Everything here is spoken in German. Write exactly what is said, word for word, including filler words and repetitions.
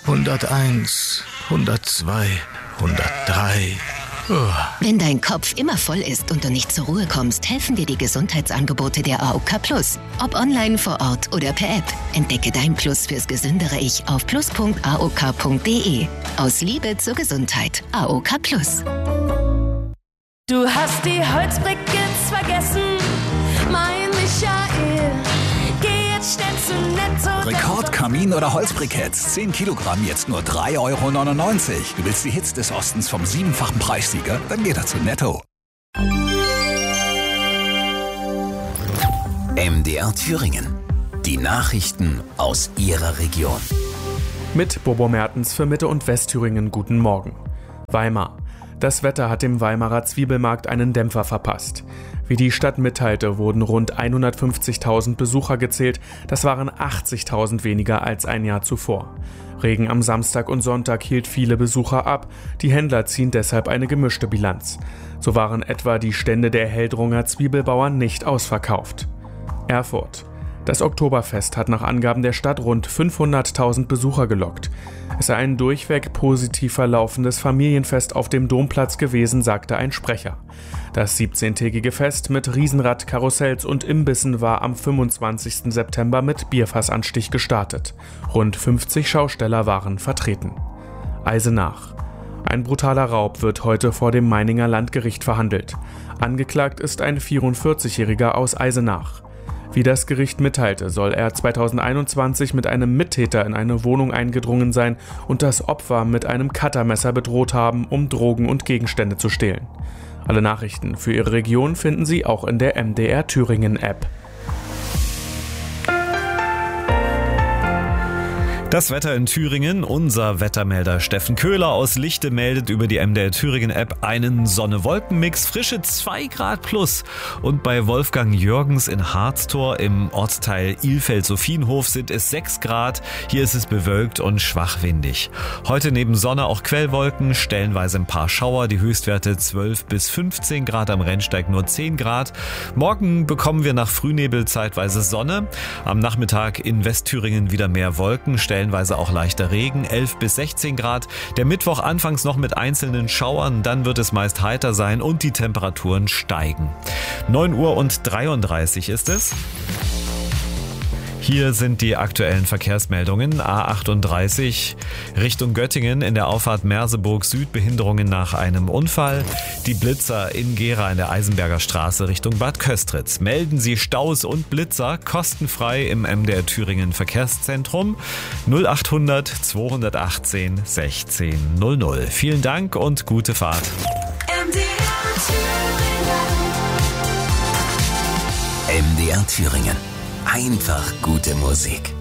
hunderteins, hundertzwei, hundertdrei. Wenn dein Kopf immer voll ist und du nicht zur Ruhe kommst, helfen dir die Gesundheitsangebote der A O K Plus. Ob online, vor Ort oder per App. Entdecke dein Plus fürs gesündere Ich auf plus punkt a o k punkt d e. Aus Liebe zur Gesundheit. A O K Plus. Du hast die Holzbriketts vergessen, mein Michael. Geh jetzt schnell zu Netto. Rekordkamin oder Holzbriketts. zehn Kilogramm, jetzt nur drei Euro neunundneunzig. Du willst die Hits des Ostens vom siebenfachen Preissieger? Dann geh da zu Netto. M D R Thüringen. Die Nachrichten aus Ihrer Region. Mit Bobo Mertens für Mitte- und Westthüringen guten Morgen. Weimar. Das Wetter hat dem Weimarer Zwiebelmarkt einen Dämpfer verpasst. Wie die Stadt mitteilte, wurden rund hundertfünfzigtausend Besucher gezählt. Das waren achtzigtausend weniger als ein Jahr zuvor. Regen am Samstag und Sonntag hielt viele Besucher ab. Die Händler ziehen deshalb eine gemischte Bilanz. So waren etwa die Stände der Heldrunger Zwiebelbauern nicht ausverkauft. Erfurt. Das Oktoberfest hat nach Angaben der Stadt rund fünfhunderttausend Besucher gelockt. Es sei ein durchweg positiv verlaufendes Familienfest auf dem Domplatz gewesen, sagte ein Sprecher. Das siebzehntägige Fest mit Riesenrad, Karussells und Imbissen war am fünfundzwanzigsten September mit Bierfassanstich gestartet. Rund fünfzig Schausteller waren vertreten. Eisenach. Ein brutaler Raub wird heute vor dem Meininger Landgericht verhandelt. Angeklagt ist ein vierundvierzigjähriger aus Eisenach. Wie das Gericht mitteilte, soll er zweitausendeinundzwanzig mit einem Mittäter in eine Wohnung eingedrungen sein und das Opfer mit einem Cuttermesser bedroht haben, um Drogen und Gegenstände zu stehlen. Alle Nachrichten für Ihre Region finden Sie auch in der M D R Thüringen App. Das Wetter in Thüringen. Unser Wettermelder Steffen Köhler aus Lichte meldet über die M D R Thüringen App einen Sonne-Wolken-Mix, frische zwei Grad plus. Und bei Wolfgang Jürgens in Harztor im Ortsteil Ilfeld-Sophienhof sind es sechs Grad. Hier ist es bewölkt und schwach windig. Heute neben Sonne auch Quellwolken, stellenweise ein paar Schauer, die Höchstwerte zwölf bis fünfzehn Grad, am Rennsteig nur zehn Grad. Morgen bekommen wir nach Frühnebel zeitweise Sonne. Am Nachmittag in Westthüringen wieder mehr Wolken, stellenweise auch leichter Regen, elf bis sechzehn Grad. Der Mittwoch anfangs noch mit einzelnen Schauern, dann wird es meist heiter sein und die Temperaturen steigen. neun Uhr und dreiunddreißig ist es. Hier sind die aktuellen Verkehrsmeldungen. A achtunddreißig Richtung Göttingen in der Auffahrt Merseburg Süd, Behinderungen nach einem Unfall. Die Blitzer in Gera in der Eisenberger Straße Richtung Bad Köstritz. Melden Sie Staus und Blitzer kostenfrei im M D R Thüringen Verkehrszentrum null achthundert zweihundertachtzehn sechzehn null null. Vielen Dank und gute Fahrt. M D R Thüringen. M D R Thüringen. Einfach gute Musik.